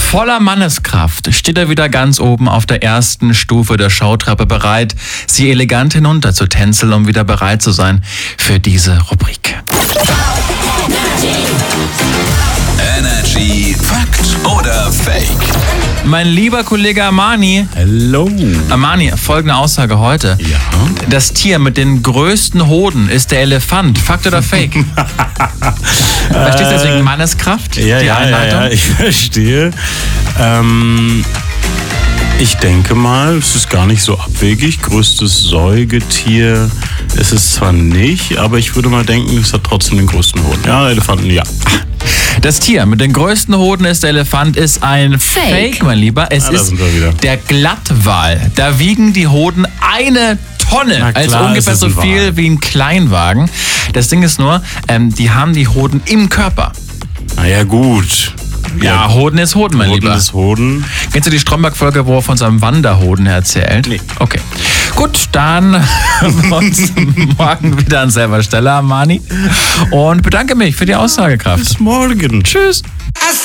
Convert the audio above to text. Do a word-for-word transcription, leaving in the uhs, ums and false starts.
Voller Manneskraft steht er wieder ganz oben auf der ersten Stufe der Showtreppe bereit, sie elegant hinunter zu tänzeln, um wieder bereit zu sein für diese Rubrik. Energy Fakt oder Fake? Mein lieber Kollege Armani. Hallo. Armani, folgende Aussage heute. Ja. Das Tier mit den größten Hoden ist der Elefant. Fakt oder Fake? Verstehst du deswegen Manneskraft? Ja, die ja, Einleitung? ja, ja, ich verstehe. Ähm, ich denke mal, es ist gar nicht so abwegig. Größtes Säugetier ist es zwar nicht, aber ich würde mal denken, es hat trotzdem den größten Hoden. Ja, Elefanten, ja. Das Tier mit den größten Hoden ist der Elefant, ist ein Fake, Fake mein Lieber. Es ah, da ist sind wir wieder. Der Glattwal. Da wiegen die Hoden eine Tonne, Na klar, also ungefähr ist so es ein viel Wal. wie ein Kleinwagen. Das Ding ist nur, ähm, die haben die Hoden im Körper. Na ja, gut. Ja, Hoden ist Hoden, mein Hoden Lieber. ist Hoden. Kennst du die Stromberg-Folge, wo er von seinem Wanderhoden erzählt? Nee. Okay. Gut, dann hören wir uns morgen wieder an selber Stelle, Armani. Und bedanke mich für die Aussagekraft. Bis morgen. Tschüss.